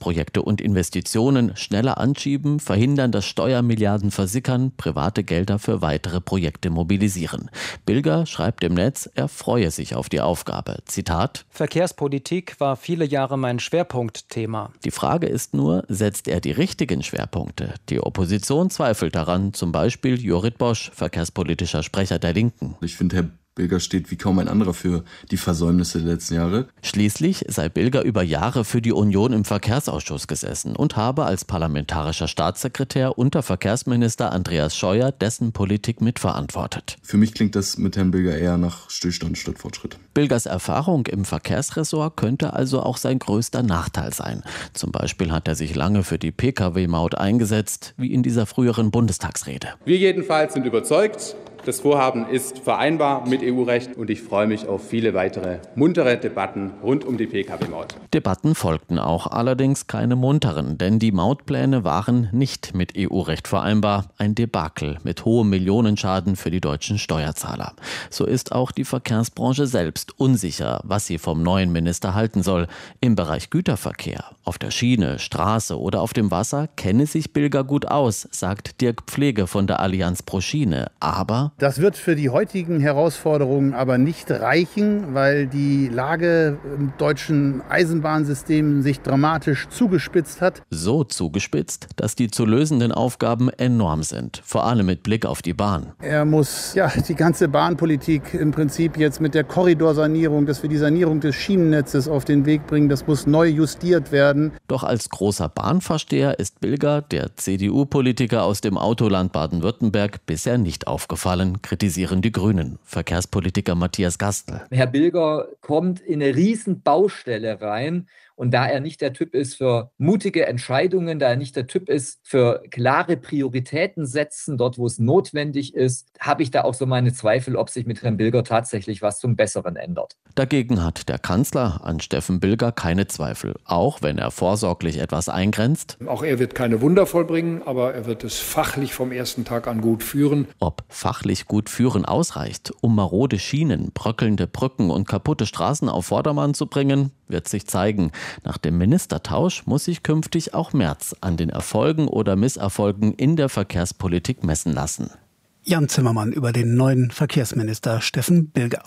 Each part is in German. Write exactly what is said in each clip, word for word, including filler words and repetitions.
Verkehrsprojekte und Investitionen schneller anschieben, verhindern, dass Steuermilliarden versickern, private Gelder für weitere Projekte mobilisieren. Bilger schreibt im Netz, er freue sich auf die Aufgabe. Zitat: Verkehrspolitik war viele Jahre mein Schwerpunktthema. Die Frage ist nur, setzt er die richtigen Schwerpunkte? Die Opposition zweifelt daran, zum Beispiel Jorrit Bosch, verkehrspolitischer Sprecher der Linken. Ich finde, Herr Bilger steht wie kaum ein anderer für die Versäumnisse der letzten Jahre. Schließlich sei Bilger über Jahre für die Union im Verkehrsausschuss gesessen und habe als parlamentarischer Staatssekretär unter Verkehrsminister Andreas Scheuer dessen Politik mitverantwortet. Für mich klingt das mit Herrn Bilger eher nach Stillstand statt Fortschritt. Bilgers Erfahrung im Verkehrsressort könnte also auch sein größter Nachteil sein. Zum Beispiel hat er sich lange für die P K W-Maut eingesetzt, wie in dieser früheren Bundestagsrede. Wir jedenfalls sind überzeugt, das Vorhaben ist vereinbar mit E U-Recht und ich freue mich auf viele weitere muntere Debatten rund um die P K W-Maut. Debatten folgten auch, allerdings keine munteren, denn die Mautpläne waren nicht mit E U-Recht vereinbar. Ein Debakel mit hohem Millionenschaden für die deutschen Steuerzahler. So ist auch die Verkehrsbranche selbst unsicher, was sie vom neuen Minister halten soll. Im Bereich Güterverkehr, auf der Schiene, Straße oder auf dem Wasser kenne sich Bilger gut aus, sagt Dirk Pflege von der Allianz pro Schiene. Aber das wird für die heutigen Herausforderungen aber nicht reichen, weil die Lage im deutschen Eisenbahnsystem sich dramatisch zugespitzt hat. So zugespitzt, dass die zu lösenden Aufgaben enorm sind, vor allem mit Blick auf die Bahn. Er muss ja die ganze Bahnpolitik im Prinzip jetzt mit der Korridorsanierung, dass wir die Sanierung des Schienennetzes auf den Weg bringen, das muss neu justiert werden. Doch als großer Bahnversteher ist Bilger, der C D U-Politiker aus dem Autoland Baden-Württemberg, bisher nicht aufgefallen, kritisieren die Grünen. Verkehrspolitiker Matthias Gastl. Herr Bilger kommt in eine riesen Baustelle rein. Und da er nicht der Typ ist für mutige Entscheidungen, da er nicht der Typ ist für klare Prioritäten setzen, dort wo es notwendig ist, habe ich da auch so meine Zweifel, ob sich mit Herrn Bilger tatsächlich was zum Besseren ändert. Dagegen hat der Kanzler an Steffen Bilger keine Zweifel, auch wenn er vorsorglich etwas eingrenzt. Auch er wird keine Wunder vollbringen, aber er wird es fachlich vom ersten Tag an gut führen. Ob fachlich gut führen ausreicht, um marode Schienen, bröckelnde Brücken und kaputte Straßen auf Vordermann zu bringen, wird sich zeigen. Nach dem Ministertausch muss sich künftig auch Merz an den Erfolgen oder Misserfolgen in der Verkehrspolitik messen lassen. Jan Zimmermann über den neuen Verkehrsminister Steffen Bilger.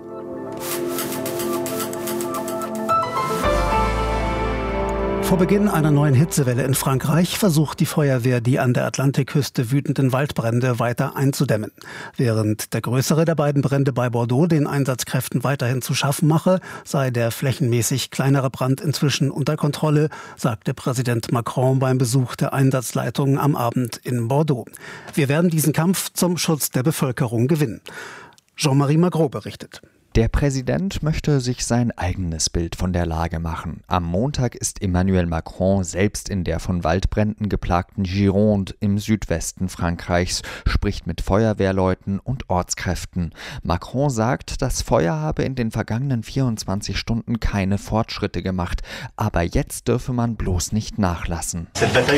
Vor Beginn einer neuen Hitzewelle in Frankreich versucht die Feuerwehr, die an der Atlantikküste wütenden Waldbrände weiter einzudämmen. Während der größere der beiden Brände bei Bordeaux den Einsatzkräften weiterhin zu schaffen mache, sei der flächenmäßig kleinere Brand inzwischen unter Kontrolle, sagte Präsident Macron beim Besuch der Einsatzleitung am Abend in Bordeaux. Wir werden diesen Kampf zum Schutz der Bevölkerung gewinnen. Jean-Marie Magro berichtet. Der Präsident möchte sich sein eigenes Bild von der Lage machen. Am Montag ist Emmanuel Macron selbst in der von Waldbränden geplagten Gironde im Südwesten Frankreichs, spricht mit Feuerwehrleuten und Ortskräften. Macron sagt, das Feuer habe in den vergangenen vierundzwanzig Stunden keine Fortschritte gemacht, aber jetzt dürfe man bloß nicht nachlassen.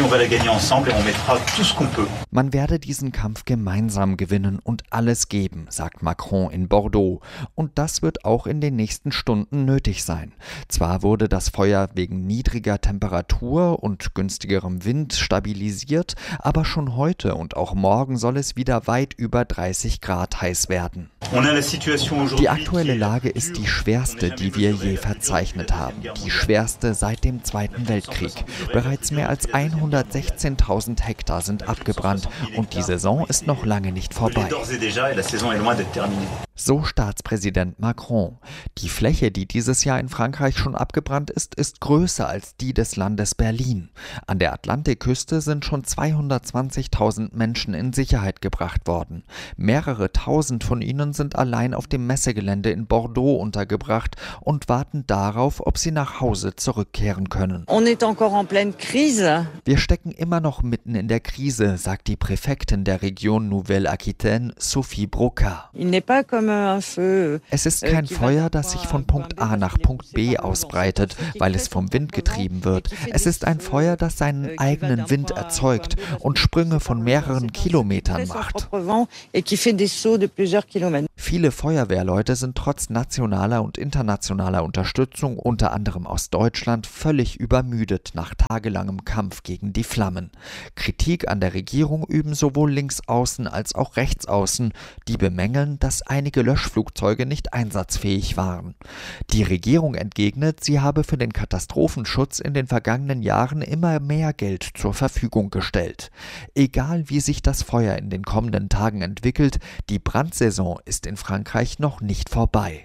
Man werde diesen Kampf gemeinsam gewinnen und alles geben, sagt Macron in Bordeaux. Und das Das wird auch in den nächsten Stunden nötig sein. Zwar wurde das Feuer wegen niedriger Temperatur und günstigerem Wind stabilisiert, aber schon heute und auch morgen soll es wieder weit über dreißig Grad heiß werden. Die aktuelle Lage ist die schwerste, die wir je verzeichnet haben. Die schwerste seit dem Zweiten Weltkrieg. Bereits mehr als hundertsechzehntausend Hektar sind abgebrannt und die Saison ist noch lange nicht vorbei. So Staatspräsident Macron. Die Fläche, die dieses Jahr in Frankreich schon abgebrannt ist, ist größer als die des Landes Berlin. An der Atlantikküste sind schon zweihundertzwanzigtausend Menschen in Sicherheit gebracht worden. Mehrere tausend von ihnen sind allein auf dem Messegelände in Bordeaux untergebracht und warten darauf, ob sie nach Hause zurückkehren können. On est encore en pleine crise. Wir stecken immer noch mitten in der Krise, sagt die Präfektin der Region Nouvelle-Aquitaine, Sophie Broca. Il n'est pas comme un feu. Es ist kein Feuer, das sich von Punkt A nach Punkt B ausbreitet, weil es vom Wind getrieben wird. Es ist ein Feuer, das seinen eigenen Wind erzeugt und Sprünge von mehreren Kilometern macht. Viele Feuerwehrleute sind trotz nationaler und internationaler Unterstützung, unter anderem aus Deutschland, völlig übermüdet nach tagelangem Kampf gegen die Flammen. Kritik an der Regierung üben sowohl Linksaußen als auch Rechtsaußen, die bemängeln, dass einige Löschflugzeuge nicht einsatzfähig waren. Die Regierung entgegnet, sie habe für den Katastrophenschutz in den vergangenen Jahren immer mehr Geld zur Verfügung gestellt. Egal wie sich das Feuer in den kommenden Tagen entwickelt, die Brandsaison ist in Frankreich noch nicht vorbei.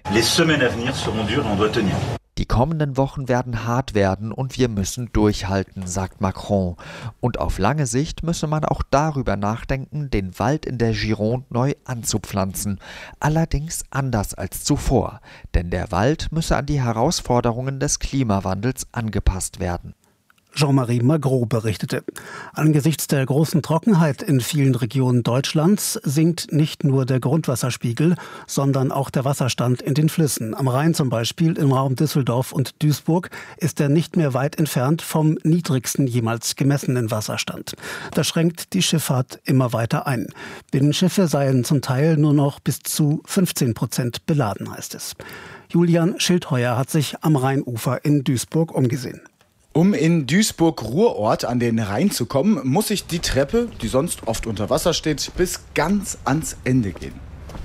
Die kommenden Wochen werden hart werden und wir müssen durchhalten, sagt Macron. Und auf lange Sicht müsse man auch darüber nachdenken, den Wald in der Gironde neu anzupflanzen. Allerdings anders als zuvor, denn der Wald müsse an die Herausforderungen des Klimawandels angepasst werden. Jean-Marie Magro berichtete. Angesichts der großen Trockenheit in vielen Regionen Deutschlands sinkt nicht nur der Grundwasserspiegel, sondern auch der Wasserstand in den Flüssen. Am Rhein zum Beispiel, im Raum Düsseldorf und Duisburg, ist er nicht mehr weit entfernt vom niedrigsten jemals gemessenen Wasserstand. Das schränkt die Schifffahrt immer weiter ein. Binnenschiffe seien zum Teil nur noch bis zu fünfzehn Prozent beladen, heißt es. Julian Schildheuer hat sich am Rheinufer in Duisburg umgesehen. Um in Duisburg-Ruhrort an den Rhein zu kommen, muss ich die Treppe, die sonst oft unter Wasser steht, bis ganz ans Ende gehen.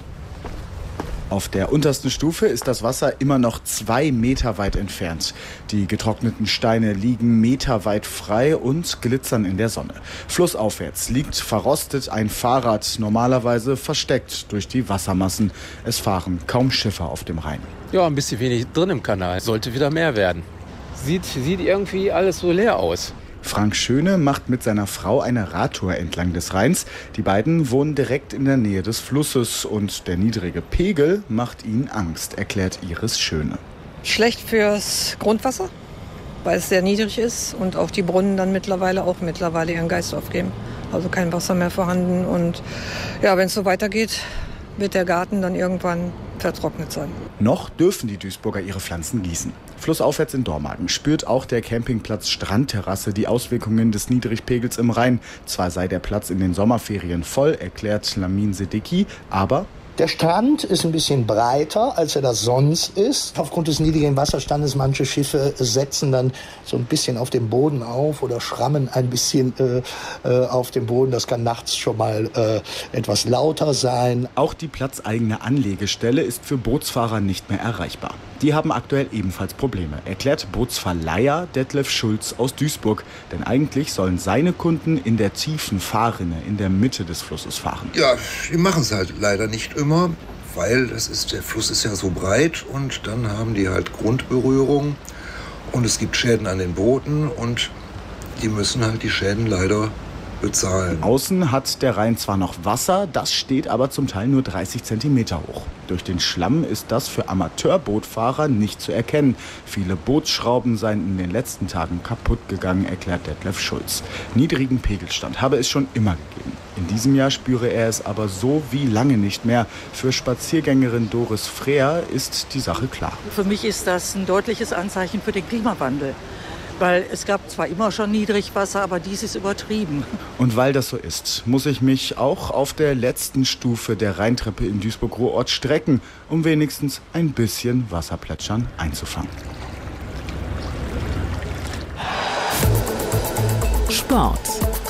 Auf der untersten Stufe ist das Wasser immer noch zwei Meter weit entfernt. Die getrockneten Steine liegen meterweit frei und glitzern in der Sonne. Flussaufwärts liegt verrostet ein Fahrrad, normalerweise versteckt durch die Wassermassen. Es fahren kaum Schiffe auf dem Rhein. Ja, ein bisschen wenig drin im Kanal. Sollte wieder mehr werden. Sieht, sieht irgendwie alles so leer aus. Frank Schöne macht mit seiner Frau eine Radtour entlang des Rheins. Die beiden wohnen direkt in der Nähe des Flusses und der niedrige Pegel macht ihnen Angst, erklärt Iris Schöne. Schlecht fürs Grundwasser, weil es sehr niedrig ist und auch die Brunnen dann mittlerweile auch mittlerweile ihren Geist aufgeben. Also kein Wasser mehr vorhanden und ja, wenn es so weitergeht, wird der Garten dann irgendwann vertrocknet sein. Noch dürfen die Duisburger ihre Pflanzen gießen. Flussaufwärts in Dormagen spürt auch der Campingplatz Strandterrasse die Auswirkungen des Niedrigpegels im Rhein. Zwar sei der Platz in den Sommerferien voll, erklärt Lamin Sedeki, aber der Strand ist ein bisschen breiter, als er das sonst ist. Aufgrund des niedrigen Wasserstandes, manche Schiffe setzen dann so ein bisschen auf dem Boden auf oder schrammen ein bisschen äh, äh, auf dem Boden. Das kann nachts schon mal äh, etwas lauter sein. Auch die platzeigene Anlegestelle ist für Bootsfahrer nicht mehr erreichbar. Die haben aktuell ebenfalls Probleme, erklärt Bootsverleiher Detlef Schulz aus Duisburg. Denn eigentlich sollen seine Kunden in der tiefen Fahrrinne in der Mitte des Flusses fahren. Ja, die machen es halt leider nicht immer, weil das ist, der Fluss ist ja so breit und dann haben die halt Grundberührung und es gibt Schäden an den Booten und die müssen halt die Schäden leider bezahlen. Außen hat der Rhein zwar noch Wasser, das steht aber zum Teil nur dreißig Zentimeter hoch. Durch den Schlamm ist das für Amateurbootfahrer nicht zu erkennen. Viele Bootsschrauben seien in den letzten Tagen kaputt gegangen, erklärt Detlef Schulz. Niedrigen Pegelstand habe es schon immer gegeben. In diesem Jahr spüre er es aber so wie lange nicht mehr. Für Spaziergängerin Doris Freer ist die Sache klar. Für mich ist das ein deutliches Anzeichen für den Klimawandel. Weil es gab zwar immer schon Niedrigwasser, aber dies ist übertrieben. Und weil das so ist, muss ich mich auch auf der letzten Stufe der Rheintreppe in Duisburg-Ruhrort strecken, um wenigstens ein bisschen Wasserplätschern einzufangen. Sport.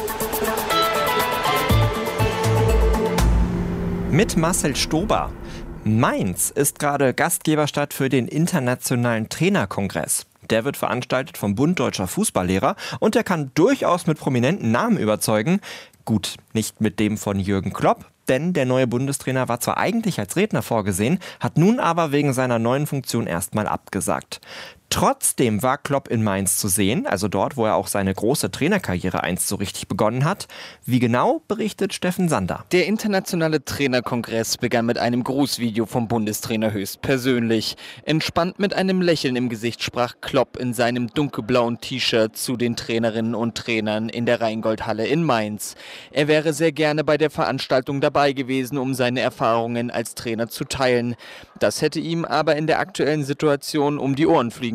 Mit Marcel Stober. Mainz ist gerade Gastgeberstadt für den Internationalen Trainerkongress. Der wird veranstaltet vom Bund Deutscher Fußballlehrer und der kann durchaus mit prominenten Namen überzeugen. Gut, nicht mit dem von Jürgen Klopp, denn der neue Bundestrainer war zwar eigentlich als Redner vorgesehen, hat nun aber wegen seiner neuen Funktion erstmal abgesagt. Trotzdem war Klopp in Mainz zu sehen, also dort, wo er auch seine große Trainerkarriere einst so richtig begonnen hat. Wie genau, berichtet Steffen Sander. Der internationale Trainerkongress begann mit einem Grußvideo vom Bundestrainer höchstpersönlich. Entspannt mit einem Lächeln im Gesicht sprach Klopp in seinem dunkelblauen T-Shirt zu den Trainerinnen und Trainern in der Rheingoldhalle in Mainz. Er wäre sehr gerne bei der Veranstaltung dabei gewesen, um seine Erfahrungen als Trainer zu teilen. Das hätte ihm aber in der aktuellen Situation um die Ohren fliegen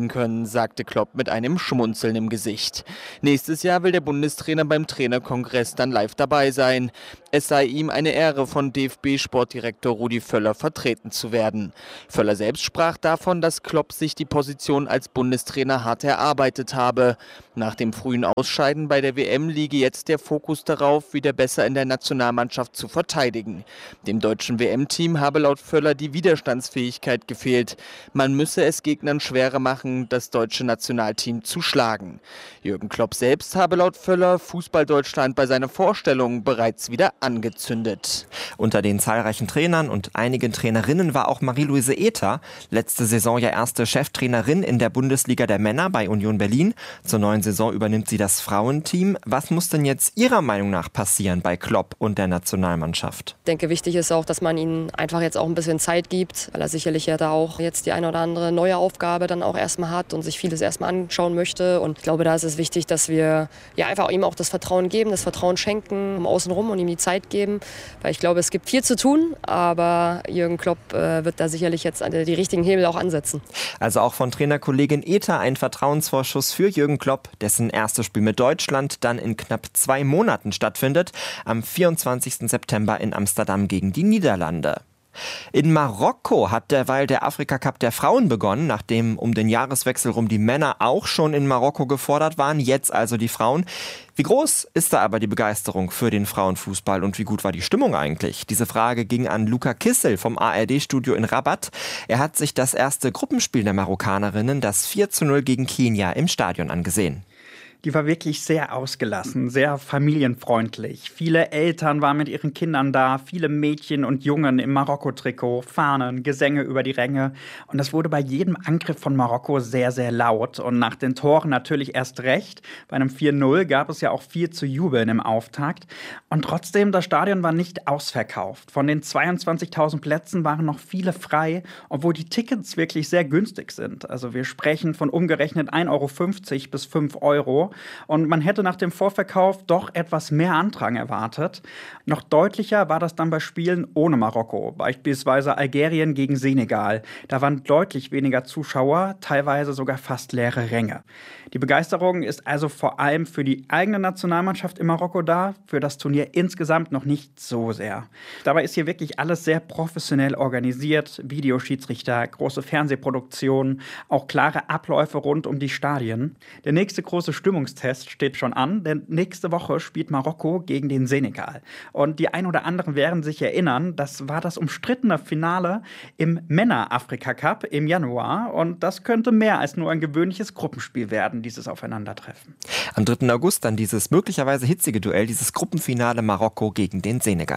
verteidigen können, sagte Klopp mit einem Schmunzeln im Gesicht. Nächstes Jahr will der Bundestrainer beim Trainerkongress dann live dabei sein. Es sei ihm eine Ehre, von D F B-Sportdirektor Rudi Völler vertreten zu werden. Völler selbst sprach davon, dass Klopp sich die Position als Bundestrainer hart erarbeitet habe. Nach dem frühen Ausscheiden bei der W M liege jetzt der Fokus darauf, wieder besser in der Nationalmannschaft zu verteidigen. Dem deutschen W M-Team habe laut Völler die Widerstandsfähigkeit gefehlt. Man müsse es Gegnern schwerer machen, das deutsche Nationalteam zu schlagen. Jürgen Klopp selbst habe laut Völler Fußball-Deutschland bei seiner Vorstellung bereits wieder angezündet. Unter den zahlreichen Trainern und einigen Trainerinnen war auch Marie-Louise Ether, letzte Saison ja erste Cheftrainerin in der Bundesliga der Männer bei Union Berlin. Zur neuen Saison übernimmt sie das Frauenteam. Was muss denn jetzt Ihrer Meinung nach passieren bei Klopp und der Nationalmannschaft? Ich denke, wichtig ist auch, dass man ihnen einfach jetzt auch ein bisschen Zeit gibt, weil er sicherlich ja da auch jetzt die eine oder andere neue Aufgabe dann auch erstmal hat und sich vieles erstmal anschauen möchte. Und ich glaube, da ist es wichtig, dass wir ja einfach ihm auch das Vertrauen geben, das Vertrauen schenken, außenrum und ihm die Zeit geben, weil ich glaube, es gibt viel zu tun, aber Jürgen Klopp äh, wird da sicherlich jetzt die richtigen Hebel auch ansetzen. Also auch von Trainerkollegin Ether ein Vertrauensvorschuss für Jürgen Klopp, dessen erstes Spiel mit Deutschland dann in knapp zwei Monaten stattfindet, am vierundzwanzigsten September in Amsterdam gegen die Niederlande. In Marokko hat derweil der Afrika-Cup der Frauen begonnen, nachdem um den Jahreswechsel rum die Männer auch schon in Marokko gefordert waren, jetzt also die Frauen. Wie groß ist da aber die Begeisterung für den Frauenfußball und wie gut war die Stimmung eigentlich? Diese Frage ging an Luca Kissel vom A R D-Studio in Rabat. Er hat sich das erste Gruppenspiel der Marokkanerinnen, das vier zu null gegen Kenia, im Stadion angesehen. Die war wirklich sehr ausgelassen, sehr familienfreundlich. Viele Eltern waren mit ihren Kindern da, viele Mädchen und Jungen im Marokko-Trikot, Fahnen, Gesänge über die Ränge. Und das wurde bei jedem Angriff von Marokko sehr, sehr laut. Und nach den Toren natürlich erst recht. Bei einem vier null gab es ja auch viel zu jubeln im Auftakt. Und trotzdem, das Stadion war nicht ausverkauft. Von den zweiundzwanzigtausend Plätzen waren noch viele frei, obwohl die Tickets wirklich sehr günstig sind. Also wir sprechen von umgerechnet ein Euro fünfzig bis fünf Euro. Und man hätte nach dem Vorverkauf doch etwas mehr Andrang erwartet. Noch deutlicher war das dann bei Spielen ohne Marokko, beispielsweise Algerien gegen Senegal. Da waren deutlich weniger Zuschauer, teilweise sogar fast leere Ränge. Die Begeisterung ist also vor allem für die eigene Nationalmannschaft in Marokko da, für das Turnier insgesamt noch nicht so sehr. Dabei ist hier wirklich alles sehr professionell organisiert, Videoschiedsrichter, große Fernsehproduktionen, auch klare Abläufe rund um die Stadien. Der nächste große Stimmungstest steht schon an, denn nächste Woche spielt Marokko gegen den Senegal. Und die ein oder anderen werden sich erinnern, das war das umstrittene Finale im Männer-Afrika-Cup im Januar. Und das könnte mehr als nur ein gewöhnliches Gruppenspiel werden, dieses Aufeinandertreffen. Am dritten August dann dieses möglicherweise hitzige Duell, dieses Gruppenfinale Marokko gegen den Senegal.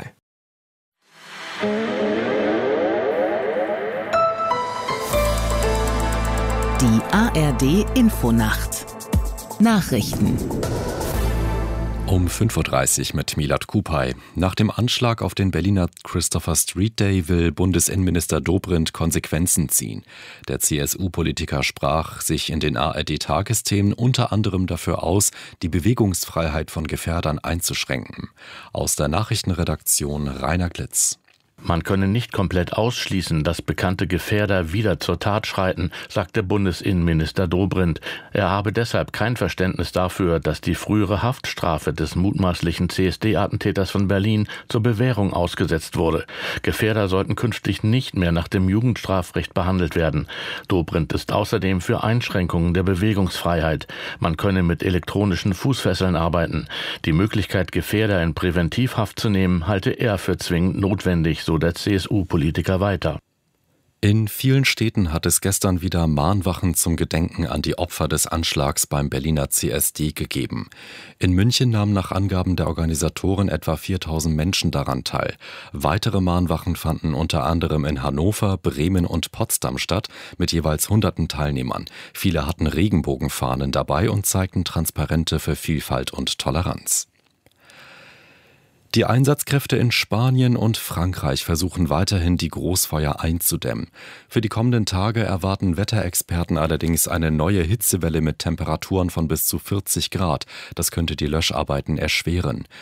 Die A R D-Infonacht. Nachrichten. Um fünf Uhr dreißig mit Milad Kupay. Nach dem Anschlag auf den Berliner Christopher Street Day will Bundesinnenminister Dobrindt Konsequenzen ziehen. Der C S U-Politiker sprach sich in den A R D-Tagesthemen unter anderem dafür aus, die Bewegungsfreiheit von Gefährdern einzuschränken. Aus der Nachrichtenredaktion Rainer Glitz. Man könne nicht komplett ausschließen, dass bekannte Gefährder wieder zur Tat schreiten, sagte Bundesinnenminister Dobrindt. Er habe deshalb kein Verständnis dafür, dass die frühere Haftstrafe des mutmaßlichen C S D-Attentäters von Berlin zur Bewährung ausgesetzt wurde. Gefährder sollten künftig nicht mehr nach dem Jugendstrafrecht behandelt werden. Dobrindt ist außerdem für Einschränkungen der Bewegungsfreiheit. Man könne mit elektronischen Fußfesseln arbeiten. Die Möglichkeit, Gefährder in Präventivhaft zu nehmen, halte er für zwingend notwendig, so der C S U-Politiker weiter. In vielen Städten hat es gestern wieder Mahnwachen zum Gedenken an die Opfer des Anschlags beim Berliner C S D gegeben. In München nahmen nach Angaben der Organisatoren etwa viertausend Menschen daran teil. Weitere Mahnwachen fanden unter anderem in Hannover, Bremen und Potsdam statt, mit jeweils hunderten Teilnehmern. Viele hatten Regenbogenfahnen dabei und zeigten Transparente für Vielfalt und Toleranz. Die Einsatzkräfte in Spanien und Frankreich versuchen weiterhin, die Großfeuer einzudämmen. Für die kommenden Tage erwarten Wetterexperten allerdings eine neue Hitzewelle mit Temperaturen von bis zu vierzig Grad. Das könnte die Löscharbeiten erschweren.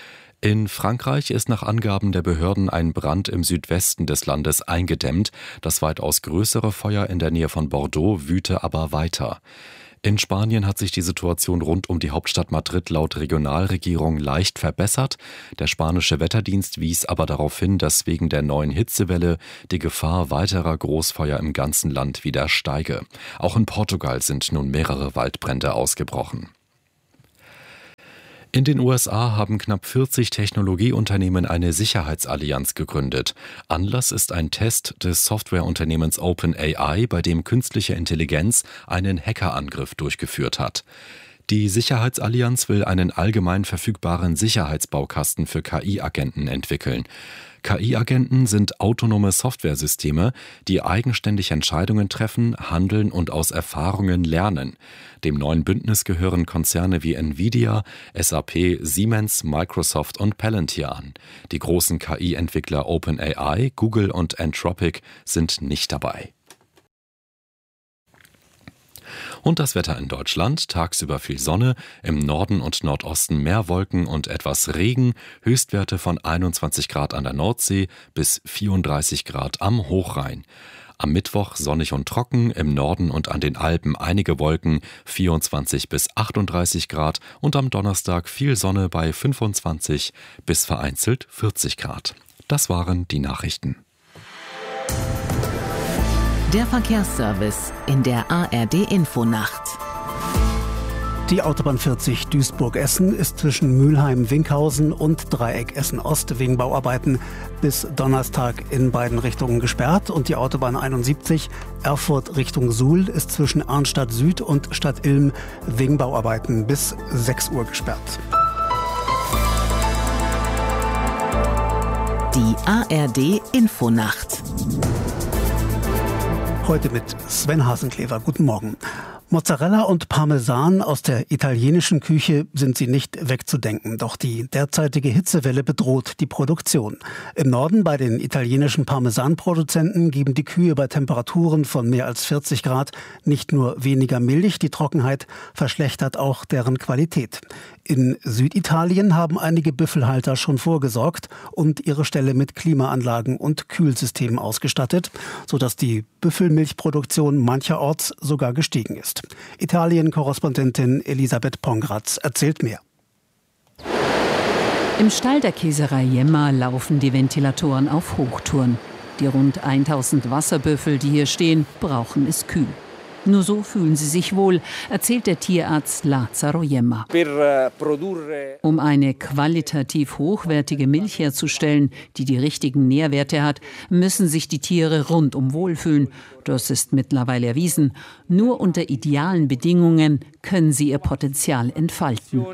In Frankreich ist nach Angaben der Behörden ein Brand im Südwesten des Landes eingedämmt. Das weitaus größere Feuer in der Nähe von Bordeaux wüte aber weiter. In Spanien hat sich die Situation rund um die Hauptstadt Madrid laut Regionalregierung leicht verbessert. Der spanische Wetterdienst wies aber darauf hin, dass wegen der neuen Hitzewelle die Gefahr weiterer Großfeuer im ganzen Land wieder steige. Auch in Portugal sind nun mehrere Waldbrände ausgebrochen. In den U S A haben knapp vierzig Technologieunternehmen eine Sicherheitsallianz gegründet. Anlass ist ein Test des Softwareunternehmens OpenAI, bei dem künstliche Intelligenz einen Hackerangriff durchgeführt hat. Die Sicherheitsallianz will einen allgemein verfügbaren Sicherheitsbaukasten für K I-Agenten entwickeln. K I-Agenten sind autonome Softwaresysteme, die eigenständig Entscheidungen treffen, handeln und aus Erfahrungen lernen. Dem neuen Bündnis gehören Konzerne wie Nvidia, S A P, Siemens, Microsoft und Palantir an. Die großen K I-Entwickler OpenAI, Google und Anthropic sind nicht dabei. Und das Wetter in Deutschland: tagsüber viel Sonne, im Norden und Nordosten mehr Wolken und etwas Regen, Höchstwerte von einundzwanzig Grad an der Nordsee bis vierunddreißig Grad am Hochrhein. Am Mittwoch sonnig und trocken, im Norden und an den Alpen einige Wolken, vierundzwanzig bis achtunddreißig Grad, und am Donnerstag viel Sonne bei fünfundzwanzig bis vereinzelt vierzig Grad. Das waren die Nachrichten. Der Verkehrsservice in der A R D-Infonacht. Die Autobahn vierzig Duisburg-Essen ist zwischen Mülheim-Winkhausen und Dreieck Essen-Ost wegen Bauarbeiten bis Donnerstag in beiden Richtungen gesperrt. Und die Autobahn einundsiebzig Erfurt Richtung Suhl ist zwischen Arnstadt Süd und Stadt Ilm wegen Bauarbeiten bis sechs Uhr gesperrt. Die A R D-Infonacht. Heute mit Sven Hasenklever. Guten Morgen. Mozzarella und Parmesan aus der italienischen Küche sind sie nicht wegzudenken. Doch die derzeitige Hitzewelle bedroht die Produktion. Im Norden bei den italienischen Parmesanproduzenten geben die Kühe bei Temperaturen von mehr als vierzig Grad nicht nur weniger Milch, die Trockenheit verschlechtert auch deren Qualität. In Süditalien haben einige Büffelhalter schon vorgesorgt und ihre Ställe mit Klimaanlagen und Kühlsystemen ausgestattet, sodass die Büffelmilchproduktion mancherorts sogar gestiegen ist. Italien-Korrespondentin Elisabeth Pongratz erzählt mehr. Im Stall der Käserei Jemma laufen die Ventilatoren auf Hochtouren. Die rund tausend Wasserbüffel, die hier stehen, brauchen es kühl. Nur so fühlen sie sich wohl, erzählt der Tierarzt Lazzaro Jemma. Um eine qualitativ hochwertige Milch herzustellen, die die richtigen Nährwerte hat, müssen sich die Tiere rundum wohlfühlen. Das ist mittlerweile erwiesen. Nur unter idealen Bedingungen können sie ihr Potenzial entfalten.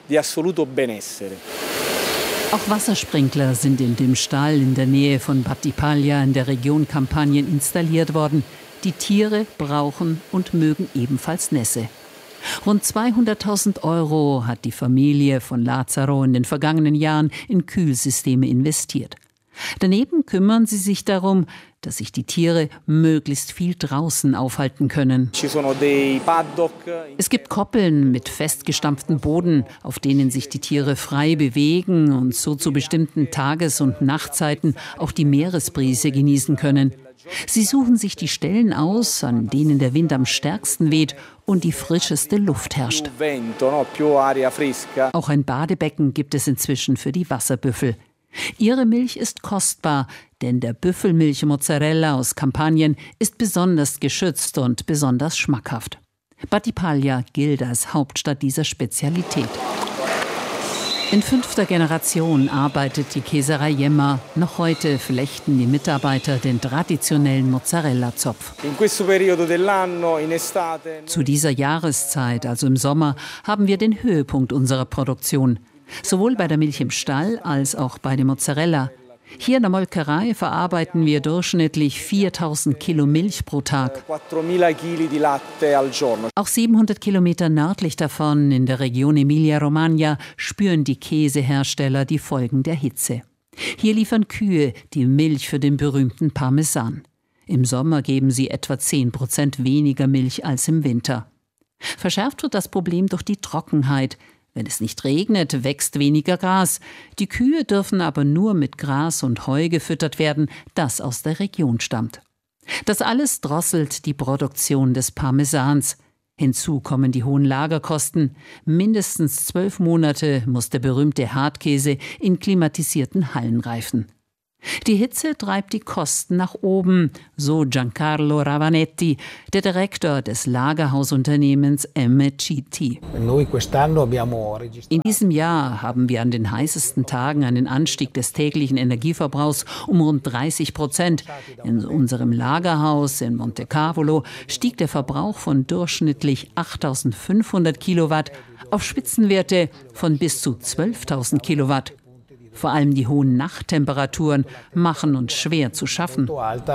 Auch Wassersprinkler sind in dem Stall in der Nähe von Battipaglia in der Region Kampanien installiert worden. Die Tiere brauchen und mögen ebenfalls Nässe. Rund zweihunderttausend Euro hat die Familie von Lazzaro in den vergangenen Jahren in Kühlsysteme investiert. Daneben kümmern sie sich darum, dass sich die Tiere möglichst viel draußen aufhalten können. Es gibt Koppeln mit festgestampftem Boden, auf denen sich die Tiere frei bewegen und so zu bestimmten Tages- und Nachtzeiten auch die Meeresbrise genießen können. Sie suchen sich die Stellen aus, an denen der Wind am stärksten weht und die frischeste Luft herrscht. Auch ein Badebecken gibt es inzwischen für die Wasserbüffel. Ihre Milch ist kostbar, denn der Büffelmilch-Mozzarella aus Kampanien ist besonders geschützt und besonders schmackhaft. Battipaglia gilt als Hauptstadt dieser Spezialität. In fünfter Generation arbeitet die Käserei Jemma. Noch heute flechten die Mitarbeiter den traditionellen Mozzarella-Zopf. Zu dieser Jahreszeit, also im Sommer, haben wir den Höhepunkt unserer Produktion. Sowohl bei der Milch im Stall als auch bei der Mozzarella. Hier in der Molkerei verarbeiten wir durchschnittlich viertausend Kilo Milch pro Tag. Auch siebenhundert Kilometer nördlich davon, in der Region Emilia-Romagna, spüren die Käsehersteller die Folgen der Hitze. Hier liefern Kühe die Milch für den berühmten Parmesan. Im Sommer geben sie etwa zehn Prozent weniger Milch als im Winter. Verschärft wird das Problem durch die Trockenheit. Wenn es nicht regnet, wächst weniger Gras. Die Kühe dürfen aber nur mit Gras und Heu gefüttert werden, das aus der Region stammt. Das alles drosselt die Produktion des Parmesans. Hinzu kommen die hohen Lagerkosten. Mindestens zwölf Monate muss der berühmte Hartkäse in klimatisierten Hallen reifen. Die Hitze treibt die Kosten nach oben, so Giancarlo Ravanetti, der Direktor des Lagerhausunternehmens M C T. In diesem Jahr haben wir an den heißesten Tagen einen Anstieg des täglichen Energieverbrauchs um rund dreißig Prozent. In unserem Lagerhaus in Monte Cavolo stieg der Verbrauch von durchschnittlich achttausendfünfhundert Kilowatt auf Spitzenwerte von bis zu zwölftausend Kilowatt. Vor allem die hohen Nachttemperaturen machen uns schwer zu schaffen.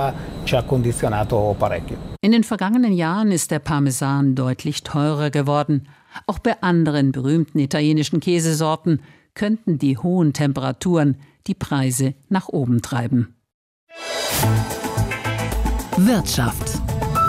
In den vergangenen Jahren ist der Parmesan deutlich teurer geworden. Auch bei anderen berühmten italienischen Käsesorten könnten die hohen Temperaturen die Preise nach oben treiben. Wirtschaft.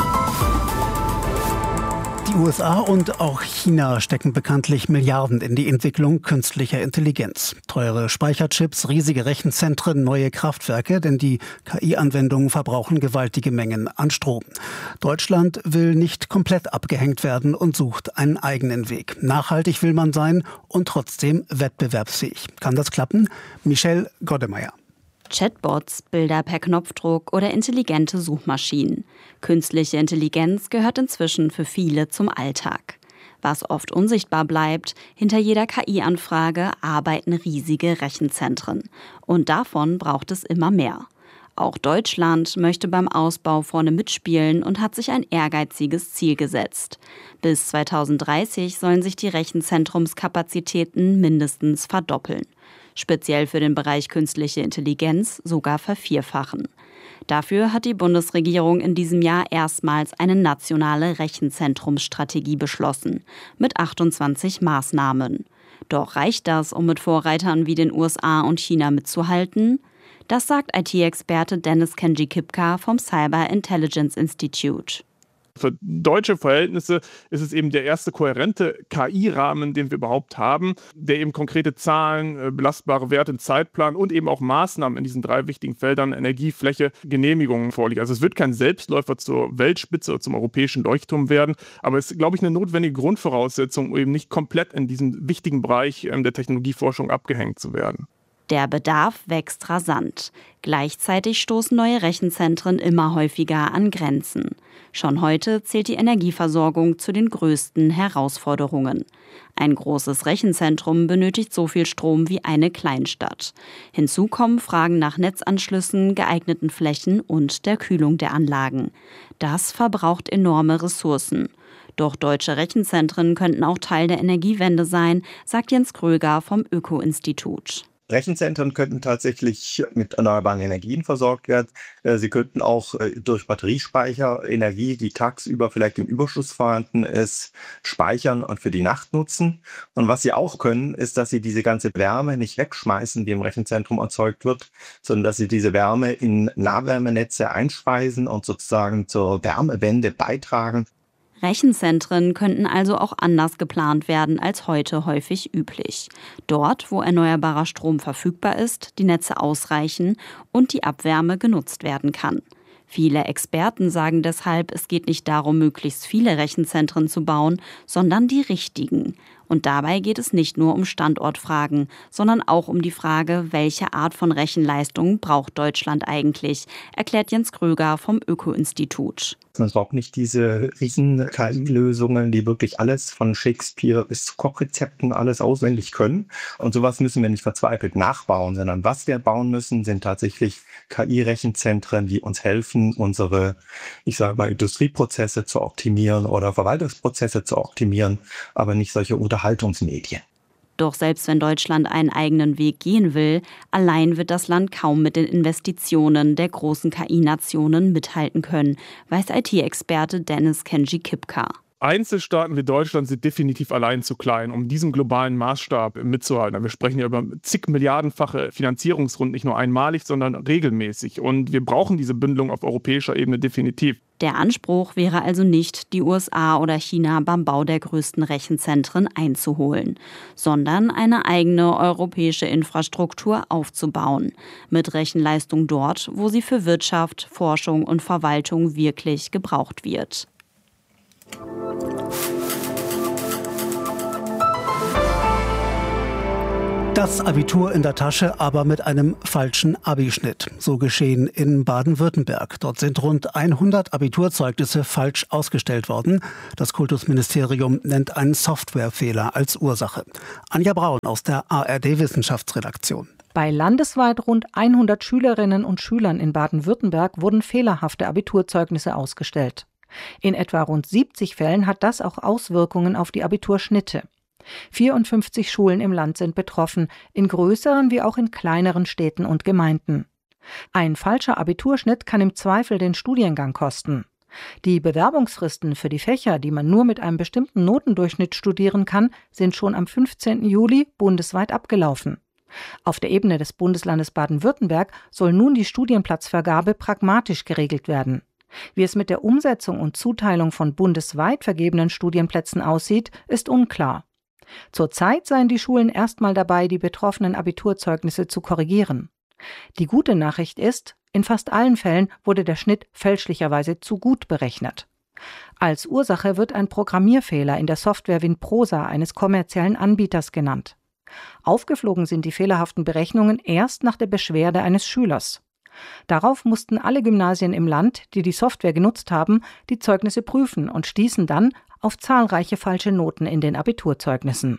Die U S A und auch China stecken bekanntlich Milliarden in die Entwicklung künstlicher Intelligenz. Teure Speicherchips, riesige Rechenzentren, neue Kraftwerke, denn die K I-Anwendungen verbrauchen gewaltige Mengen an Strom. Deutschland will nicht komplett abgehängt werden und sucht einen eigenen Weg. Nachhaltig will man sein und trotzdem wettbewerbsfähig. Kann das klappen? Michelle Goddemeyer. Chatbots, Bilder per Knopfdruck oder intelligente Suchmaschinen. Künstliche Intelligenz gehört inzwischen für viele zum Alltag. Was oft unsichtbar bleibt, hinter jeder K I-Anfrage arbeiten riesige Rechenzentren. Und davon braucht es immer mehr. Auch Deutschland möchte beim Ausbau vorne mitspielen und hat sich ein ehrgeiziges Ziel gesetzt. Bis zweitausenddreißig sollen sich die Rechenzentrumskapazitäten mindestens verdoppeln. Speziell für den Bereich künstliche Intelligenz sogar vervierfachen. Dafür hat die Bundesregierung in diesem Jahr erstmals eine nationale Rechenzentrumsstrategie beschlossen, mit achtundzwanzig Maßnahmen. Doch reicht das, um mit Vorreitern wie den U S A und China mitzuhalten? Das sagt I T-Experte Dennis Kenji-Kipka vom Cyber Intelligence Institute. Für deutsche Verhältnisse ist es eben der erste kohärente K I-Rahmen, den wir überhaupt haben, der eben konkrete Zahlen, belastbare Werte, einen Zeitplan und eben auch Maßnahmen in diesen drei wichtigen Feldern Energie, Fläche, Genehmigungen vorliegt. Also es wird kein Selbstläufer zur Weltspitze oder zum europäischen Leuchtturm werden, aber es ist, glaube ich, eine notwendige Grundvoraussetzung, um eben nicht komplett in diesem wichtigen Bereich der Technologieforschung abgehängt zu werden. Der Bedarf wächst rasant. Gleichzeitig stoßen neue Rechenzentren immer häufiger an Grenzen. Schon heute zählt die Energieversorgung zu den größten Herausforderungen. Ein großes Rechenzentrum benötigt so viel Strom wie eine Kleinstadt. Hinzu kommen Fragen nach Netzanschlüssen, geeigneten Flächen und der Kühlung der Anlagen. Das verbraucht enorme Ressourcen. Doch deutsche Rechenzentren könnten auch Teil der Energiewende sein, sagt Jens Kröger vom Öko-Institut. Rechenzentren könnten tatsächlich mit erneuerbaren Energien versorgt werden. Sie könnten auch durch Batteriespeicher Energie, die tagsüber vielleicht im Überschuss vorhanden ist, speichern und für die Nacht nutzen. Und was sie auch können, ist, dass sie diese ganze Wärme nicht wegschmeißen, die im Rechenzentrum erzeugt wird, sondern dass sie diese Wärme in Nahwärmenetze einspeisen und sozusagen zur Wärmewende beitragen. Rechenzentren könnten also auch anders geplant werden als heute häufig üblich. Dort, wo erneuerbarer Strom verfügbar ist, die Netze ausreichen und die Abwärme genutzt werden kann. Viele Experten sagen deshalb, es geht nicht darum, möglichst viele Rechenzentren zu bauen, sondern die richtigen. Und dabei geht es nicht nur um Standortfragen, sondern auch um die Frage, welche Art von Rechenleistung braucht Deutschland eigentlich, erklärt Jens Kröger vom Öko-Institut. Man braucht nicht diese riesen K I-Lösungen, die wirklich alles von Shakespeare bis zu Kochrezepten alles auswendig können. Und sowas müssen wir nicht verzweifelt nachbauen, sondern was wir bauen müssen, sind tatsächlich K I-Rechenzentren, die uns helfen, unsere, ich sage mal, Industrieprozesse zu optimieren oder Verwaltungsprozesse zu optimieren, aber nicht solche Unterhaltungsmedien. Doch selbst wenn Deutschland einen eigenen Weg gehen will, allein wird das Land kaum mit den Investitionen der großen K I-Nationen mithalten können, weiß I T-Experte Dennis Kenji-Kipka. Einzelstaaten wie Deutschland sind definitiv allein zu klein, um diesen globalen Maßstab mitzuhalten. Wir sprechen ja über zig Milliardenfache Finanzierungsrunden, nicht nur einmalig, sondern regelmäßig. Und wir brauchen diese Bündelung auf europäischer Ebene definitiv. Der Anspruch wäre also nicht, die U S A oder China beim Bau der größten Rechenzentren einzuholen, sondern eine eigene europäische Infrastruktur aufzubauen, mit Rechenleistung dort, wo sie für Wirtschaft, Forschung und Verwaltung wirklich gebraucht wird. Das Abitur in der Tasche, aber mit einem falschen Abischnitt. So geschehen in Baden-Württemberg. Dort sind rund hundert Abiturzeugnisse falsch ausgestellt worden. Das Kultusministerium nennt einen Softwarefehler als Ursache. Anja Braun aus der A R D-Wissenschaftsredaktion. Bei landesweit rund hundert Schülerinnen und Schülern in Baden-Württemberg wurden fehlerhafte Abiturzeugnisse ausgestellt. In etwa rund siebzig Fällen hat das auch Auswirkungen auf die Abiturschnitte. vierundfünfzig Schulen im Land sind betroffen, in größeren wie auch in kleineren Städten und Gemeinden. Ein falscher Abiturschnitt kann im Zweifel den Studiengang kosten. Die Bewerbungsfristen für die Fächer, die man nur mit einem bestimmten Notendurchschnitt studieren kann, sind schon am fünfzehnten Juli bundesweit abgelaufen. Auf der Ebene des Bundeslandes Baden-Württemberg soll nun die Studienplatzvergabe pragmatisch geregelt werden. Wie es mit der Umsetzung und Zuteilung von bundesweit vergebenen Studienplätzen aussieht, ist unklar. Zurzeit seien die Schulen erstmal dabei, die betroffenen Abiturzeugnisse zu korrigieren. Die gute Nachricht ist, in fast allen Fällen wurde der Schnitt fälschlicherweise zu gut berechnet. Als Ursache wird ein Programmierfehler in der Software Winprosa eines kommerziellen Anbieters genannt. Aufgeflogen sind die fehlerhaften Berechnungen erst nach der Beschwerde eines Schülers. Darauf mussten alle Gymnasien im Land, die die Software genutzt haben, die Zeugnisse prüfen und stießen dann auf zahlreiche falsche Noten in den Abiturzeugnissen.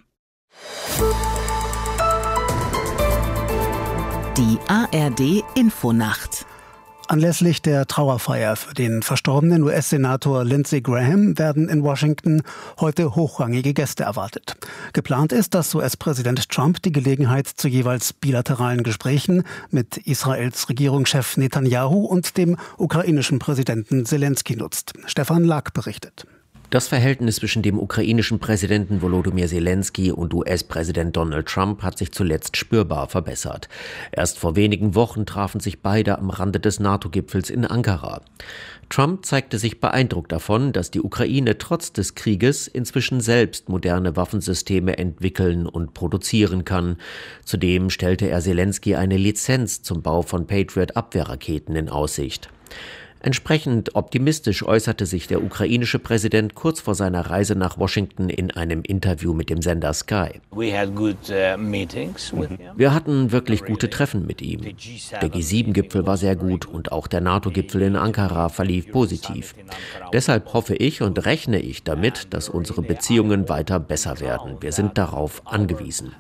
Die A R D Infonacht. Anlässlich der Trauerfeier für den verstorbenen U S-Senator Lindsey Graham werden in Washington heute hochrangige Gäste erwartet. Geplant ist, dass U S-Präsident Trump die Gelegenheit zu jeweils bilateralen Gesprächen mit Israels Regierungschef Netanyahu und dem ukrainischen Präsidenten Selensky nutzt. Stefan Lack berichtet. Das Verhältnis zwischen dem ukrainischen Präsidenten Volodymyr Selensky und U S-Präsident Donald Trump hat sich zuletzt spürbar verbessert. Erst vor wenigen Wochen trafen sich beide am Rande des NATO-Gipfels in Ankara. Trump zeigte sich beeindruckt davon, dass die Ukraine trotz des Krieges inzwischen selbst moderne Waffensysteme entwickeln und produzieren kann. Zudem stellte er Selensky eine Lizenz zum Bau von Patriot-Abwehrraketen in Aussicht. Entsprechend optimistisch äußerte sich der ukrainische Präsident kurz vor seiner Reise nach Washington in einem Interview mit dem Sender Sky. Wir hatten wirklich gute Treffen mit ihm. Der G sieben Gipfel war sehr gut und auch der NATO-Gipfel in Ankara verlief positiv. Deshalb hoffe ich und rechne ich damit, dass unsere Beziehungen weiter besser werden. Wir sind darauf angewiesen.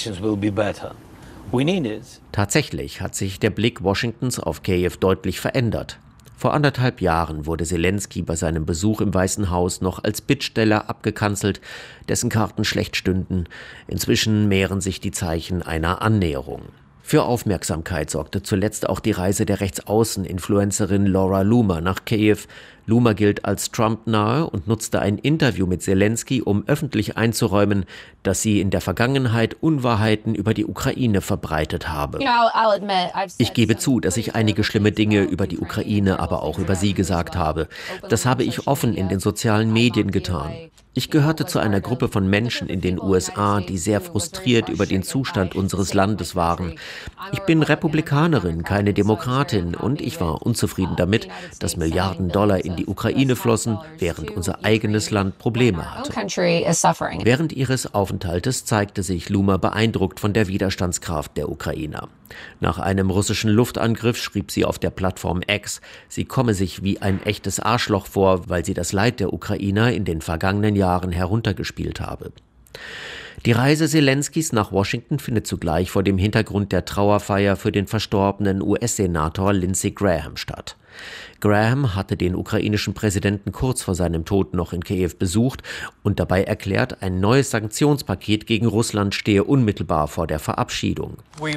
Tatsächlich hat sich der Blick Washingtons auf Kiew deutlich verändert. Vor anderthalb Jahren wurde Selensky bei seinem Besuch im Weißen Haus noch als Bittsteller abgekanzelt, dessen Karten schlecht stünden. Inzwischen mehren sich die Zeichen einer Annäherung. Für Aufmerksamkeit sorgte zuletzt auch die Reise der Rechtsaußen-Influencerin Laura Loomer nach Kiew. Loomer gilt als Trump-nahe und nutzte ein Interview mit Selensky, um öffentlich einzuräumen, dass sie in der Vergangenheit Unwahrheiten über die Ukraine verbreitet habe. Ich gebe zu, dass ich einige schlimme Dinge über die Ukraine, aber auch über sie gesagt habe. Das habe ich offen in den sozialen Medien getan. Ich gehörte zu einer Gruppe von Menschen in den U S A, die sehr frustriert über den Zustand unseres Landes waren. Ich bin Republikanerin, keine Demokratin, und ich war unzufrieden damit, dass Milliarden Dollar in die Ukraine flossen, während unser eigenes Land Probleme hatte. Während ihres Aufenthaltes zeigte sich Loomer beeindruckt von der Widerstandskraft der Ukrainer. Nach einem russischen Luftangriff schrieb sie auf der Plattform X, sie komme sich wie ein echtes Arschloch vor, weil sie das Leid der Ukrainer in den vergangenen Jahren heruntergespielt habe. Die Reise Selenskys nach Washington findet zugleich vor dem Hintergrund der Trauerfeier für den verstorbenen U S-Senator Lindsey Graham statt. Graham hatte den ukrainischen Präsidenten kurz vor seinem Tod noch in Kiew besucht und dabei erklärt, ein neues Sanktionspaket gegen Russland stehe unmittelbar vor der Verabschiedung.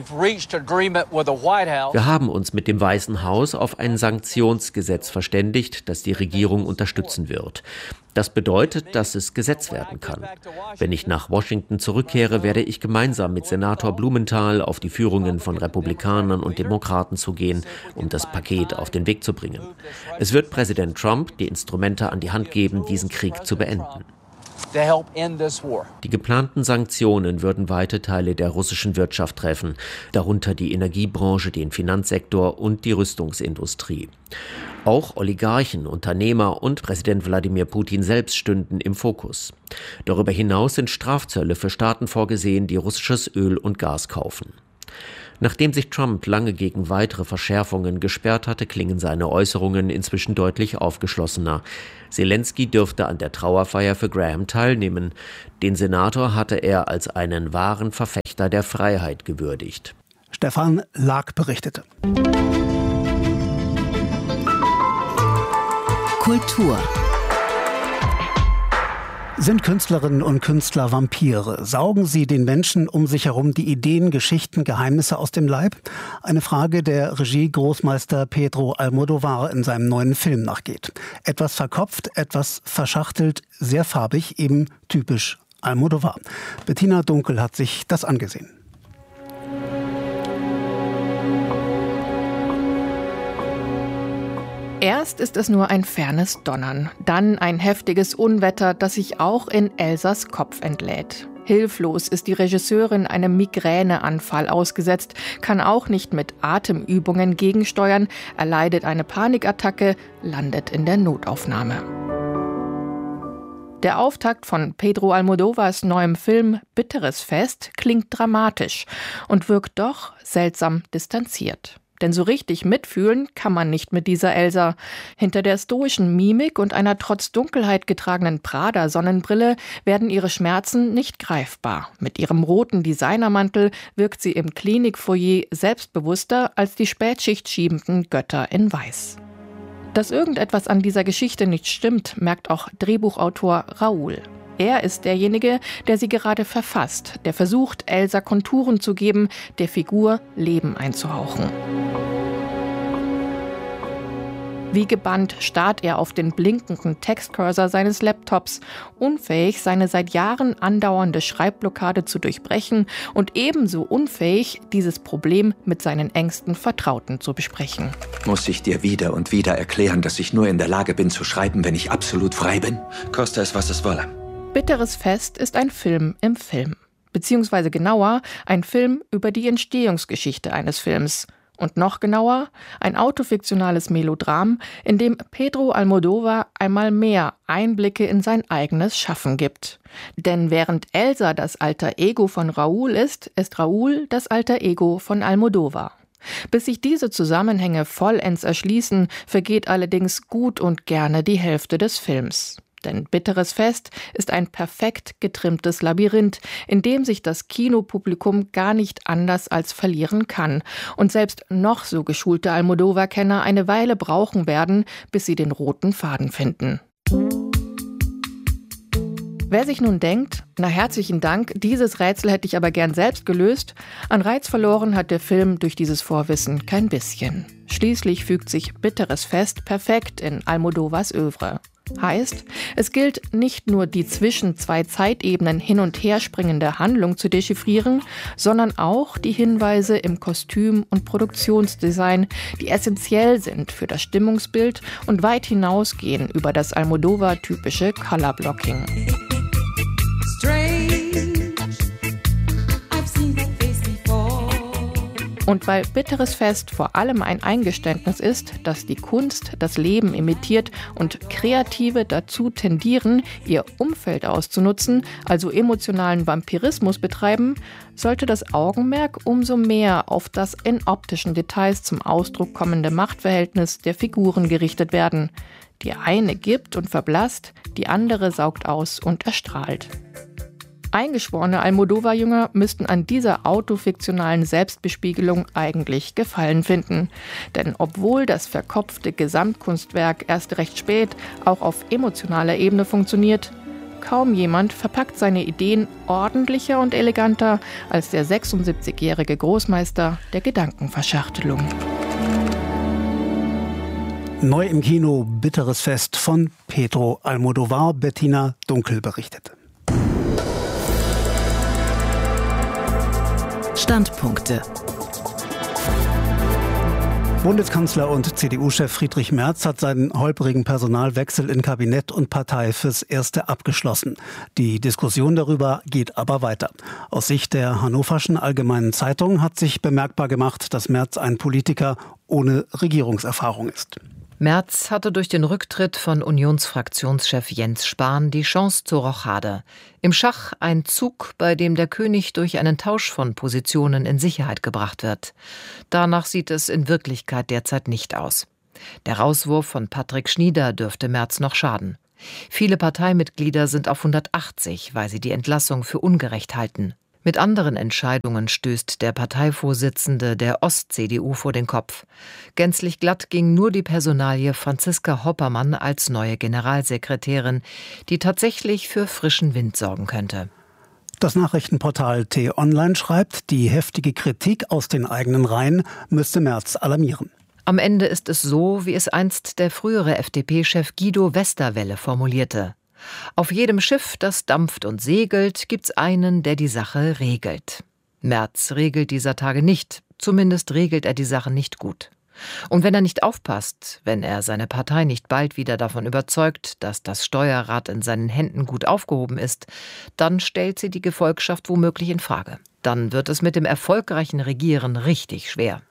Wir haben uns mit dem Weißen Haus auf ein Sanktionsgesetz verständigt, das die Regierung unterstützen wird. Das bedeutet, dass es Gesetz werden kann. Wenn ich nach Washington zurückkehre, werde ich gemeinsam mit Senator Blumenthal auf die Führungen von Republikanern und Demokraten zugehen, um das Paket auf den Weg zu bringen. Es wird Präsident Trump die Instrumente an die Hand geben, diesen Krieg zu beenden. Die geplanten Sanktionen würden weite Teile der russischen Wirtschaft treffen, darunter die Energiebranche, den Finanzsektor und die Rüstungsindustrie. Auch Oligarchen, Unternehmer und Präsident Wladimir Putin selbst stünden im Fokus. Darüber hinaus sind Strafzölle für Staaten vorgesehen, die russisches Öl und Gas kaufen. Nachdem sich Trump lange gegen weitere Verschärfungen gesperrt hatte, klingen seine Äußerungen inzwischen deutlich aufgeschlossener. Zelensky dürfte an der Trauerfeier für Graham teilnehmen. Den Senator hatte er als einen wahren Verfechter der Freiheit gewürdigt. Stefan Lag berichtete. Kultur. Sind Künstlerinnen und Künstler Vampire? Saugen sie den Menschen um sich herum die Ideen, Geschichten, Geheimnisse aus dem Leib? Eine Frage, der Regie-Großmeister Pedro Almodóvar in seinem neuen Film nachgeht. Etwas verkopft, etwas verschachtelt, sehr farbig, eben typisch Almodóvar. Bettina Dunkel hat sich das angesehen. Erst ist es nur ein fernes Donnern, dann ein heftiges Unwetter, das sich auch in Elsas Kopf entlädt. Hilflos ist die Regisseurin einem Migräneanfall ausgesetzt, kann auch nicht mit Atemübungen gegensteuern, erleidet eine Panikattacke, landet in der Notaufnahme. Der Auftakt von Pedro Almodóvars neuem Film Bitteres Fest klingt dramatisch und wirkt doch seltsam distanziert. Denn so richtig mitfühlen kann man nicht mit dieser Elsa. Hinter der stoischen Mimik und einer trotz Dunkelheit getragenen Prada-Sonnenbrille werden ihre Schmerzen nicht greifbar. Mit ihrem roten Designermantel wirkt sie im Klinikfoyer selbstbewusster als die Spätschicht schiebenden Götter in Weiß. Dass irgendetwas an dieser Geschichte nicht stimmt, merkt auch Drehbuchautor Raoul. Er ist derjenige, der sie gerade verfasst, der versucht, Elsa Konturen zu geben, der Figur Leben einzuhauchen. Wie gebannt starrt er auf den blinkenden Textcursor seines Laptops, unfähig, seine seit Jahren andauernde Schreibblockade zu durchbrechen und ebenso unfähig, dieses Problem mit seinen engsten Vertrauten zu besprechen. Muss ich dir wieder und wieder erklären, dass ich nur in der Lage bin zu schreiben, wenn ich absolut frei bin? Koste es, was es wolle. Bitteres Fest ist ein Film im Film. Beziehungsweise genauer, ein Film über die Entstehungsgeschichte eines Films. Und noch genauer, ein autofiktionales Melodram, in dem Pedro Almodóvar einmal mehr Einblicke in sein eigenes Schaffen gibt. Denn während Elsa das alter Ego von Raoul ist, ist Raoul das alter Ego von Almodóvar. Bis sich diese Zusammenhänge vollends erschließen, vergeht allerdings gut und gerne die Hälfte des Films. Denn Bitteres Fest ist ein perfekt getrimmtes Labyrinth, in dem sich das Kinopublikum gar nicht anders als verlieren kann und selbst noch so geschulte Almodóvar-Kenner eine Weile brauchen werden, bis sie den roten Faden finden. Wer sich nun denkt, na herzlichen Dank, dieses Rätsel hätte ich aber gern selbst gelöst, an Reiz verloren hat der Film durch dieses Vorwissen kein bisschen. Schließlich fügt sich Bitteres Fest perfekt in Almodóvars Œuvre. Heißt, es gilt nicht nur die zwischen zwei Zeitebenen hin und her springende Handlung zu dechiffrieren, sondern auch die Hinweise im Kostüm- und Produktionsdesign, die essentiell sind für das Stimmungsbild und weit hinausgehen über das Almodóvar-typische Colorblocking. Und weil Bitteres Fest vor allem ein Eingeständnis ist, dass die Kunst das Leben imitiert und Kreative dazu tendieren, ihr Umfeld auszunutzen, also emotionalen Vampirismus betreiben, sollte das Augenmerk umso mehr auf das in optischen Details zum Ausdruck kommende Machtverhältnis der Figuren gerichtet werden. Die eine gibt und verblasst, die andere saugt aus und erstrahlt. Eingeschworene Almodóvar-Jünger müssten an dieser autofiktionalen Selbstbespiegelung eigentlich Gefallen finden. Denn obwohl das verkopfte Gesamtkunstwerk erst recht spät auch auf emotionaler Ebene funktioniert, kaum jemand verpackt seine Ideen ordentlicher und eleganter als der sechsundsiebzigjährige Großmeister der Gedankenverschachtelung. Neu im Kino Bitteres Fest von Pedro Almodóvar. Bettina Dunkel berichtet. Standpunkte. Bundeskanzler und C D U-Chef Friedrich Merz hat seinen holprigen Personalwechsel in Kabinett und Partei fürs Erste abgeschlossen. Die Diskussion darüber geht aber weiter. Aus Sicht der Hannoverschen Allgemeinen Zeitung hat sich bemerkbar gemacht, dass Merz ein Politiker ohne Regierungserfahrung ist. Merz hatte durch den Rücktritt von Unionsfraktionschef Jens Spahn die Chance zur Rochade. Im Schach ein Zug, bei dem der König durch einen Tausch von Positionen in Sicherheit gebracht wird. Danach sieht es in Wirklichkeit derzeit nicht aus. Der Rauswurf von Patrick Schnieder dürfte Merz noch schaden. Viele Parteimitglieder sind auf hundertachtzig, weil sie die Entlassung für ungerecht halten. Mit anderen Entscheidungen stößt der Parteivorsitzende der Ost-C D U vor den Kopf. Gänzlich glatt ging nur die Personalie Franziska Hoppermann als neue Generalsekretärin, die tatsächlich für frischen Wind sorgen könnte. Das Nachrichtenportal T-Online schreibt, die heftige Kritik aus den eigenen Reihen müsste Merz alarmieren. Am Ende ist es so, wie es einst der frühere F D P-Chef Guido Westerwelle formulierte. Auf jedem Schiff, das dampft und segelt, gibt's einen, der die Sache regelt. Merz regelt dieser Tage nicht, zumindest regelt er die Sache nicht gut. Und wenn er nicht aufpasst, wenn er seine Partei nicht bald wieder davon überzeugt, dass das Steuerrad in seinen Händen gut aufgehoben ist, dann stellt sie die Gefolgschaft womöglich in Frage. Dann wird es mit dem erfolgreichen Regieren richtig schwer.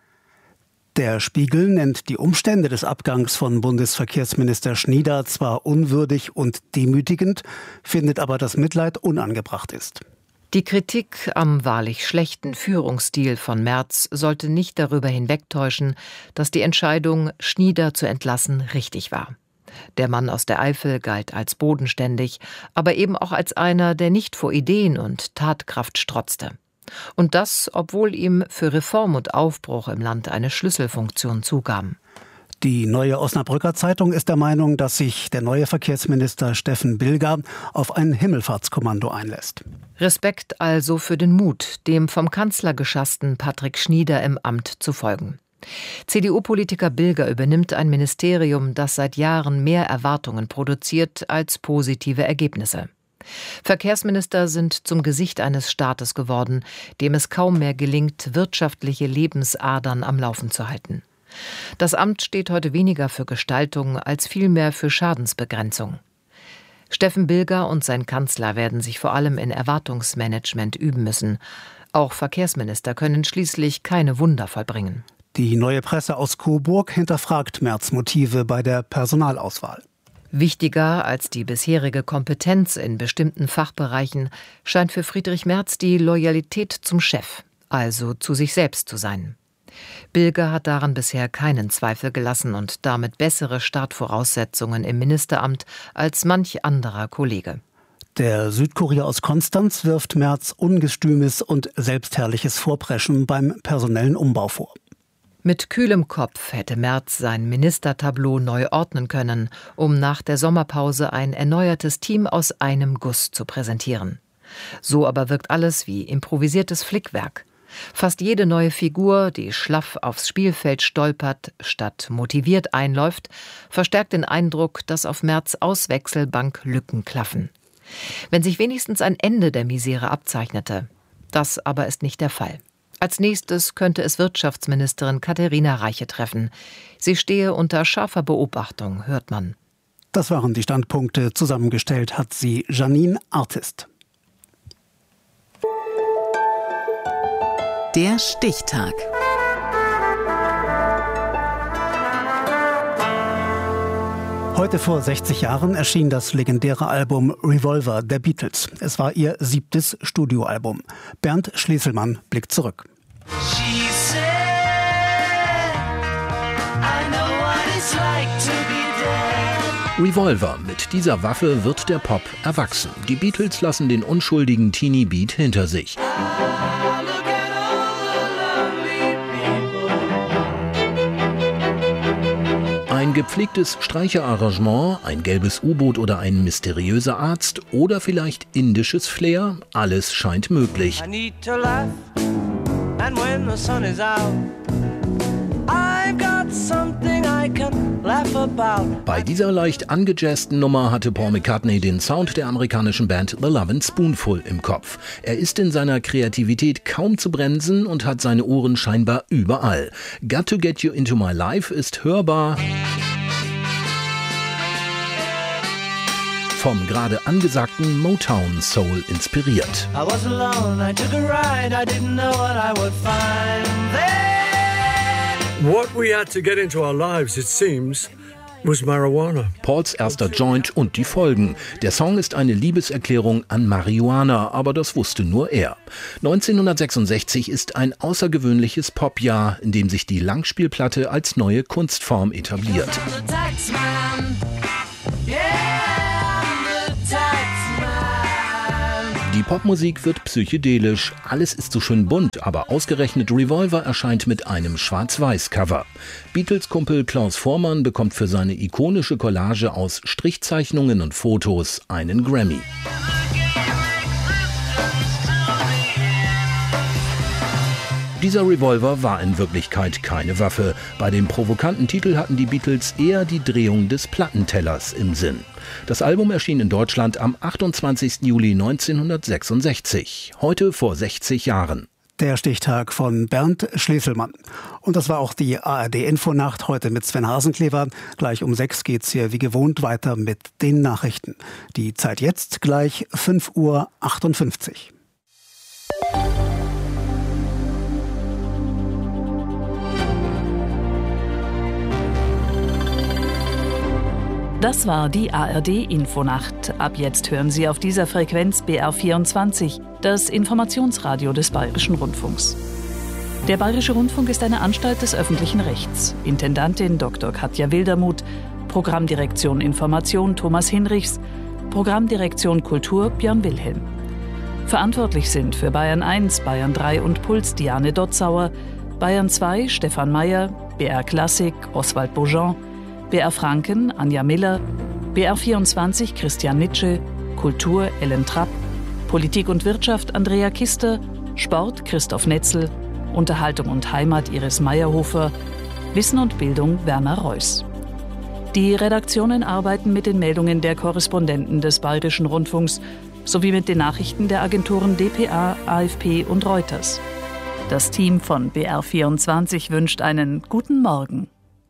Der Spiegel nennt die Umstände des Abgangs von Bundesverkehrsminister Schnieder zwar unwürdig und demütigend, findet aber, dass Mitleid unangebracht ist. Die Kritik am wahrlich schlechten Führungsstil von Merz sollte nicht darüber hinwegtäuschen, dass die Entscheidung, Schnieder zu entlassen, richtig war. Der Mann aus der Eifel galt als bodenständig, aber eben auch als einer, der nicht vor Ideen und Tatkraft strotzte. Und das, obwohl ihm für Reform und Aufbruch im Land eine Schlüsselfunktion zukam. Die Neue Osnabrücker Zeitung ist der Meinung, dass sich der neue Verkehrsminister Steffen Bilger auf ein Himmelfahrtskommando einlässt. Respekt also für den Mut, dem vom Kanzler geschassten Patrick Schnieder im Amt zu folgen. C D U-Politiker Bilger übernimmt ein Ministerium, das seit Jahren mehr Erwartungen produziert als positive Ergebnisse. Verkehrsminister sind zum Gesicht eines Staates geworden, dem es kaum mehr gelingt, wirtschaftliche Lebensadern am Laufen zu halten. Das Amt steht heute weniger für Gestaltung als vielmehr für Schadensbegrenzung. Steffen Bilger und sein Kanzler werden sich vor allem in Erwartungsmanagement üben müssen. Auch Verkehrsminister können schließlich keine Wunder vollbringen. Die Neue Presse aus Coburg hinterfragt Merz Motive bei der Personalauswahl. Wichtiger als die bisherige Kompetenz in bestimmten Fachbereichen scheint für Friedrich Merz die Loyalität zum Chef, also zu sich selbst zu sein. Bilger hat daran bisher keinen Zweifel gelassen und damit bessere Startvoraussetzungen im Ministeramt als manch anderer Kollege. Der Südkurier aus Konstanz wirft Merz ungestümes und selbstherrliches Vorpreschen beim personellen Umbau vor. Mit kühlem Kopf hätte Merz sein Ministertableau neu ordnen können, um nach der Sommerpause ein erneuertes Team aus einem Guss zu präsentieren. So aber wirkt alles wie improvisiertes Flickwerk. Fast jede neue Figur, die schlaff aufs Spielfeld stolpert, statt motiviert einläuft, verstärkt den Eindruck, dass auf Merz' Auswechselbank Lücken klaffen. Wenn sich wenigstens ein Ende der Misere abzeichnete. Das aber ist nicht der Fall. Als nächstes könnte es Wirtschaftsministerin Katharina Reiche treffen. Sie stehe unter scharfer Beobachtung, hört man. Das waren die Standpunkte. Zusammengestellt hat sie Janine Artist. Der Stichtag. Heute vor sechzig Jahren erschien das legendäre Album Revolver der Beatles. Es war ihr siebtes Studioalbum. Bernd Schlieselmann blickt zurück. Revolver. Mit dieser Waffe wird der Pop erwachsen. Die Beatles lassen den unschuldigen Teenie-Beat hinter sich. Ein gepflegtes Streicherarrangement, ein gelbes U-Boot oder ein mysteriöser Arzt oder vielleicht indisches Flair, alles scheint möglich. Bei dieser leicht angejazzten Nummer hatte Paul McCartney den Sound der amerikanischen Band The Lovin' Spoonful im Kopf. Er ist in seiner Kreativität kaum zu bremsen und hat seine Ohren scheinbar überall. Got to Get You Into My Life ist hörbar vom gerade angesagten Motown Soul inspiriert. I was alone, I took a ride, I didn't know what I would find there. What we had to get into our lives, it seems, was marijuana. Pauls erster Joint und die Folgen. Der Song ist eine Liebeserklärung an Marihuana, aber das wusste nur er. neunzehnhundertsechsundsechzig ist ein außergewöhnliches Popjahr, in dem sich die Langspielplatte als neue Kunstform etabliert. Die Popmusik wird psychedelisch, alles ist so schön bunt, aber ausgerechnet Revolver erscheint mit einem Schwarz-Weiß-Cover. Beatles-Kumpel Klaus Voormann bekommt für seine ikonische Collage aus Strichzeichnungen und Fotos einen Grammy. Dieser Revolver war in Wirklichkeit keine Waffe. Bei dem provokanten Titel hatten die Beatles eher die Drehung des Plattentellers im Sinn. Das Album erschien in Deutschland am achtundzwanzigsten Juli neunzehnhundertsechsundsechzig, heute vor sechzig Jahren. Der Stichtag von Bernd Schleselmann. Und das war auch die A R D-Infonacht heute mit Sven Hasenklever. Gleich um sechs geht's hier wie gewohnt weiter mit den Nachrichten. Die Zeit jetzt gleich fünf Uhr achtundfünfzig. Das war die A R D-Infonacht. Ab jetzt hören Sie auf dieser Frequenz B R vierundzwanzig, das Informationsradio des Bayerischen Rundfunks. Der Bayerische Rundfunk ist eine Anstalt des öffentlichen Rechts. Intendantin Doktor Katja Wildermuth, Programmdirektion Information Thomas Hinrichs, Programmdirektion Kultur Björn Wilhelm. Verantwortlich sind für Bayern eins, Bayern drei und Puls Diane Dotzauer, Bayern zwei Stefan Mayer, B R Klassik Oswald Beaujean, B R Franken, Anja Miller, B R vierundzwanzig, Christian Nitsche, Kultur, Ellen Trapp, Politik und Wirtschaft, Andrea Kister, Sport, Christoph Netzel, Unterhaltung und Heimat, Iris Meyerhofer, Wissen und Bildung, Werner Reuss. Die Redaktionen arbeiten mit den Meldungen der Korrespondenten des Bayerischen Rundfunks sowie mit den Nachrichten der Agenturen D P A, A F P und Reuters. Das Team von B R vierundzwanzig wünscht einen guten Morgen.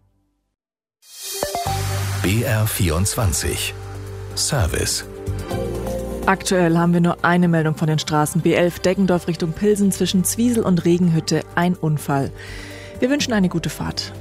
B R vierundzwanzig Service. Aktuell haben wir nur eine Meldung von den Straßen B elf Deggendorf Richtung Pilsen zwischen Zwiesel und Regenhütte, ein Unfall. Wir wünschen eine gute Fahrt.